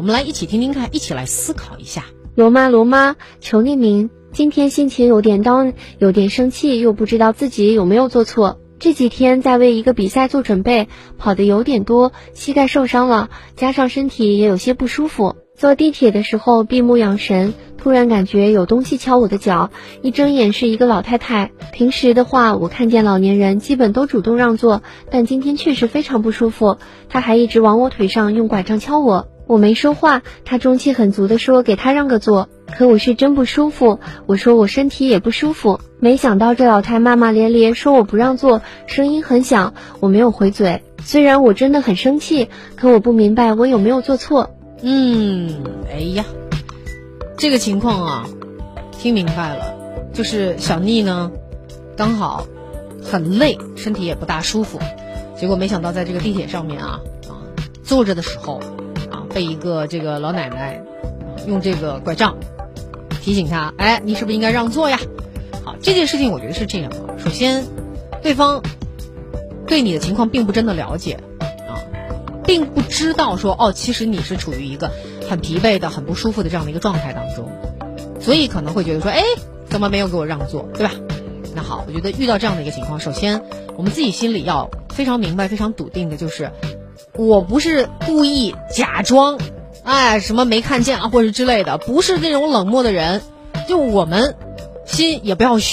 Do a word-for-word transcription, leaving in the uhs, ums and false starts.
们来一起听听看，一起来思考一下。 罗妈罗妈，求匿名，今天心情有点 down， 有点生气，又不知道自己有没有做错。这几天在为一个比赛做准备，跑得有点多，膝盖受伤了，加上身体也有些不舒服。坐地铁的时候闭目养神，突然感觉有东西敲我的脚，一睁眼是一个老太太。平时的话，我看见老年人基本都主动让座，但今天确实非常不舒服，她还一直往我腿上用拐杖敲我。我没说话，她中气很足地说给她让个座，可我是真不舒服，我说我身体也不舒服。没想到这老太骂骂咧咧说我不让座，声音很响，我没有回嘴。虽然我真的很生气，可我不明白我有没有做错。 嗯，哎呀，这个情况啊，听明白了，就是小妮呢，刚好很累，身体也不大舒服，结果没想到在这个地铁上面啊啊坐着的时候啊，被一个这个老奶奶用这个拐杖提醒她，哎，你是不是应该让座呀？好，这件事情我觉得是这样啊，首先，对方对你的情况并不真的了解。并不知道说哦，其实你是处于一个很疲惫的、很不舒服的这样的一个状态当中，所以可能会觉得说，哎，怎么没有给我让座，对吧？那好，我觉得遇到这样的一个情况，首先我们自己心里要非常明白、非常笃定的，就是我不是故意假装，哎，什么没看见啊，或者之类的，不是那种冷漠的人，就我们心也不要虚。